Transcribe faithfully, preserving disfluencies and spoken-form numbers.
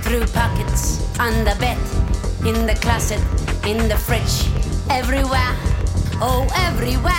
through pockets, on the bed, in the closet, in the fridge, everywhere, oh everywhere.